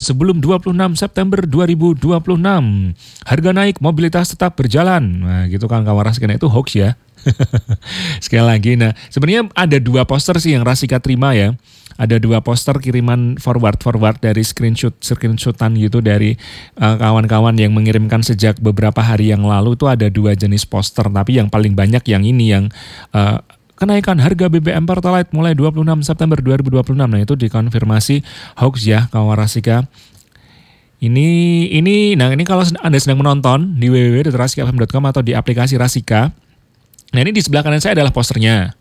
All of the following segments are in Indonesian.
sebelum 26 September 2026. Harga naik, mobilitas tetap berjalan. Nah gitu kan kawan Rasika, itu hoax ya. Sekali lagi, nah sebenarnya ada 2 poster sih yang Rasika terima ya. Ada 2 poster kiriman forward dari screenshotan gitu dari kawan-kawan yang mengirimkan sejak beberapa hari yang lalu. Itu ada 2 jenis poster, tapi yang paling banyak yang ini yang kenaikan harga BBM Pertalite mulai 26 September 2026. Nah itu dikonfirmasi hoax ya kawan Rasika. Ini kalau Anda sedang menonton di www.rasikafm.com atau di aplikasi Rasika. Nah ini di sebelah kanan saya adalah posternya.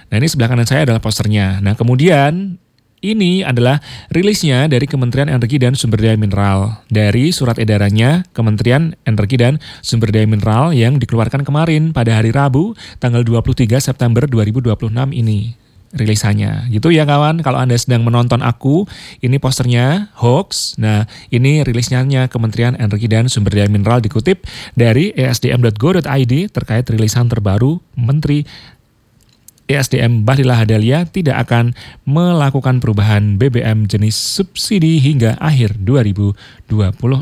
Nah kemudian ini adalah rilisnya dari Kementerian Energi dan Sumber Daya Mineral. Dari surat edarannya Kementerian Energi dan Sumber Daya Mineral yang dikeluarkan kemarin pada hari Rabu tanggal 23 September 2026 ini. Rilisannya gitu ya kawan. Kalau Anda sedang menonton aku, ini posternya hoax. Nah ini rilisnya Kementerian Energi dan Sumber Daya Mineral dikutip dari esdm.go.id terkait rilisan terbaru Menteri ESDM Bahlil Lahadalia tidak akan melakukan perubahan BBM jenis subsidi hingga akhir 2026.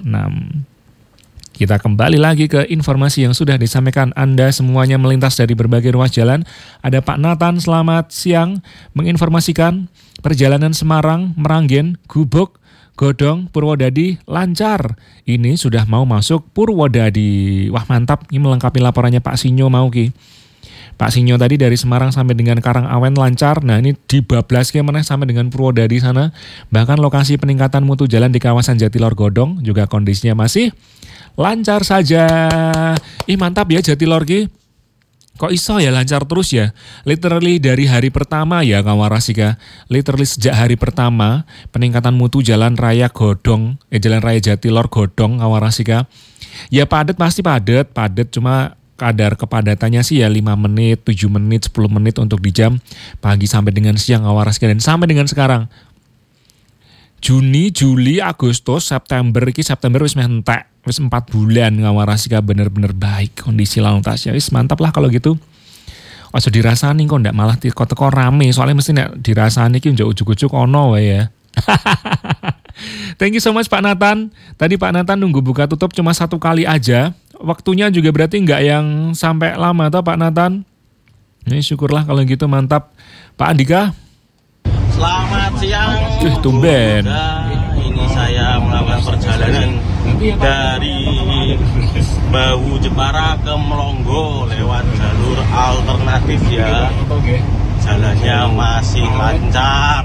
Kita kembali lagi ke informasi yang sudah disampaikan Anda semuanya melintas dari berbagai ruas jalan. Ada Pak Nathan, selamat siang, menginformasikan perjalanan Semarang, Meranggen, Gubuk, Godong, Purwodadi lancar. Ini sudah mau masuk Purwodadi. Wah mantap, ini melengkapi laporannya Pak Sinyo mau ki. Pak Sinyo tadi dari Semarang sampai dengan Karangawen lancar. Nah ini dibablas mana sampai dengan Purwodadi sana. Bahkan lokasi peningkatan mutu jalan di kawasan Jatilor Godong juga kondisinya masih lancar saja. Ih mantap ya Jatilor ki. Kok iso ya lancar terus ya? Literally dari hari pertama ya kawan Rasika. Literally sejak hari pertama peningkatan mutu jalan raya Godong, jalan raya Jatilor Godong kawan Rasika. Ya padat pasti padat cuma kadar kepadatannya sih ya 5 menit, 7 menit, 10 menit untuk di jam pagi sampai dengan siang kawan Rasika. Dan sampai dengan sekarang Juni, Juli, Agustus, September wis mentek. Wis 4 bulan ngawarasika bener-bener baik kondisi lalu lintasnya. Wis mantap lah kalau gitu. Ojo dirasani kok ndak malah teko rame. Soalnya mesti nek dirasani ki njok ujuk-ujuk ono wae ya. Thank you so much Pak Nathan. Tadi Pak Nathan nunggu buka tutup cuma 1 kali aja. Waktunya juga berarti nggak yang sampai lama toh Pak Nathan. Ini syukurlah kalau gitu mantap. Pak Andika. Selamat siang. Tumben. Ini saya melakukan perjalanan dari Bahu Jepara ke Melongo lewat jalur alternatif ya. Jalannya masih lancar,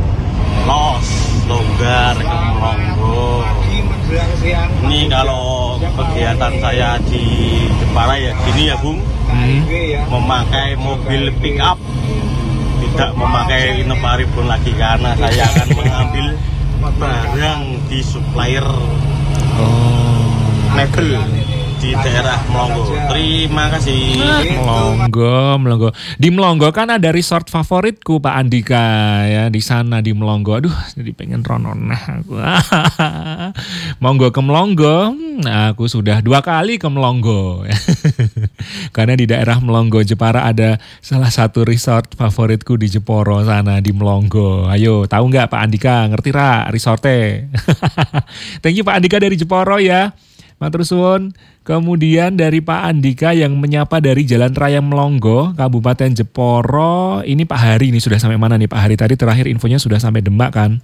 longgar ke Melongo. Ini kalau kegiatan saya di Jepara ya gini ya Bung, memakai mobil pick up, tidak memakai Innova Reborn lagi karena saya akan mengambil barang di supplier mebel di daerah Melongo. Terima kasih. Melongo. Di Melongo kan ada resort favoritku Pak Andika ya, di sana di Melongo. Aduh, jadi pengen rononah aku. Monggo ke Melongo. Aku sudah 2 kali ke Melongo. Karena di daerah Melongo Jepara ada salah satu resort favoritku di Jeporo sana di Melongo. Ayo, tahu nggak Pak Andika? Ngerti ra resortnya? Thank you Pak Andika dari Jeporo ya. Matur suwun. Kemudian dari Pak Andika yang menyapa dari Jalan Raya Melongo, Kabupaten Jeporo. Ini Pak Hari, ini sudah sampai mana nih Pak Hari? Tadi terakhir infonya sudah sampai Demak kan?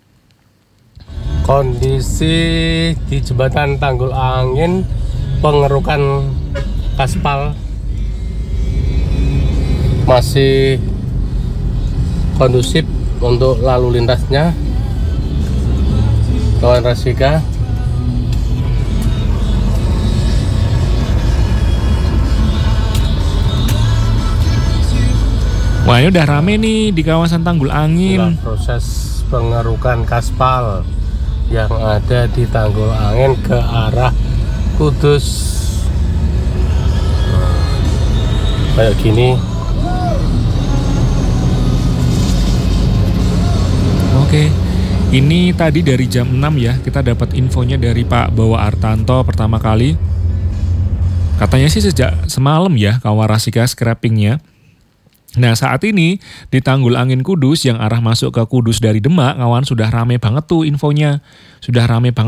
Kondisi di jembatan Tanggul Angin, pengerukan aspal masih kondusif untuk lalu lintasnya kawan Rasika. Wah ini udah rame nih di kawasan Tanggul Angin. Proses pengerukan kaspal yang ada di Tanggul Angin ke arah Kudus. Kayak gini. Oke. Ini tadi dari jam 6 ya, kita dapat infonya dari Pak Bawa Artanto pertama kali. Katanya sih sejak semalam ya Kawarasika scrappingnya. Nah saat ini di Tanggul Angin Kudus yang arah masuk ke Kudus dari Demak, kawan sudah rame banget tuh infonya. Sudah rame banget.